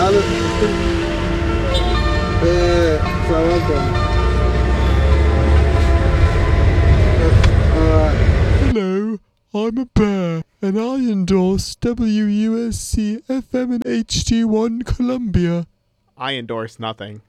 Hello, I'm a bear, and I endorse WUSC FM and HD1 Columbia. I endorse nothing.